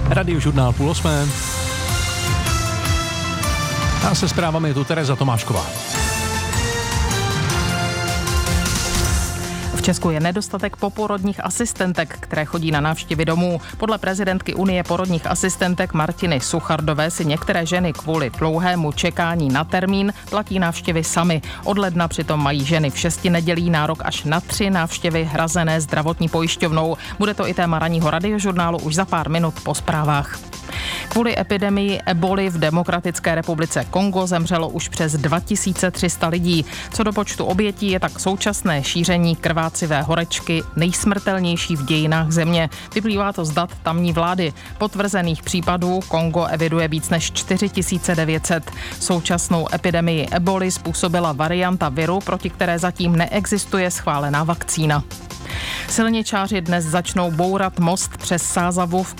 Radiožurnál 7:30. A se zprávami je tu Tereza Tomášková. V Česku je nedostatek poporodních asistentek, které chodí na návštěvy domů. Podle prezidentky Unie porodních asistentek Martiny Suchardové si některé ženy kvůli dlouhému čekání na termín platí návštěvy samy. Od ledna přitom mají ženy v 6 nedělí nárok až na 3 návštěvy hrazené zdravotní pojišťovnou. Bude to i téma ranního radiožurnálu už za pár minut po zprávách. Kvůli epidemii eboli v Demokratické republice Kongo zemřelo už přes 2300 lidí. Co do počtu obětí je tak současné šíření krvácivé horečky nejsmrtelnější v dějinách země. Vyplývá to z dat tamní vlády. Potvrzených případů Kongo eviduje víc než 4900. Současnou epidemii eboli způsobila varianta viru, proti které zatím neexistuje schválená vakcína. Silničáři dnes začnou bourat most přes Sázavu v